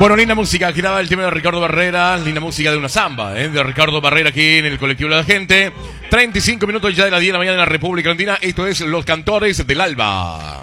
Bueno, linda música, giraba el tema de Ricardo Barrera, linda música de una samba, de Ricardo Barrera aquí en el colectivo de la gente. 35 minutos ya de las 10 de la mañana en la República Argentina, esto es Los Cantores del Alba.